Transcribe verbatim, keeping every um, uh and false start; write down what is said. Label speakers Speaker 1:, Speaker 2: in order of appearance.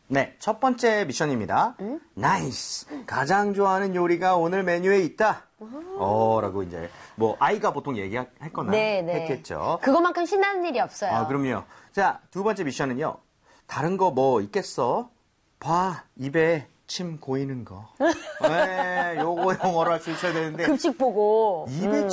Speaker 1: 네, 첫 번째 미션입니다.
Speaker 2: 응?
Speaker 1: 나이스. 가장 좋아하는 요리가 오늘 메뉴에 있다. 어, 라고 이제 뭐 아이가 보통 얘기할 거나
Speaker 2: 네, 네.
Speaker 1: 했겠죠.
Speaker 2: 그거만큼 신나는 일이 없어요.
Speaker 1: 아, 그럼요. 자, 두 번째 미션은요. 다른 거 뭐 있겠어? 봐, 입에 침 고이는 거. 네, 요거 영어로 할 수 있어야 되는데.
Speaker 2: 급식 보고.
Speaker 1: 입에